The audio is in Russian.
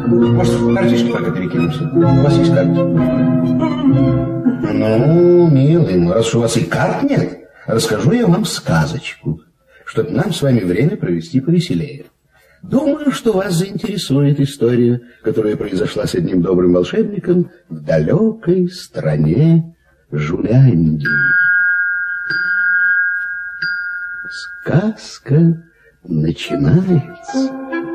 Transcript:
Может, в картишки пока перекинемся? У вас есть карты? Ну, милый мой, раз у вас и карт нет, расскажу я вам сказочку, чтобы нам с вами время провести повеселее. Думаю, что вас заинтересует история, которая произошла с одним добрым волшебником в далекой стране Жуляндии. Сказка начинается.